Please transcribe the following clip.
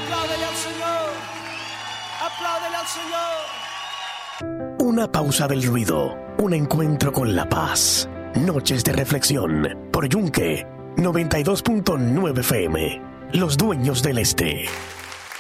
Apláudele al Señor. Apláudele al Señor. Una pausa del ruido, un encuentro con la paz. Noches de reflexión por Yunque 92.9 FM. Los dueños del este.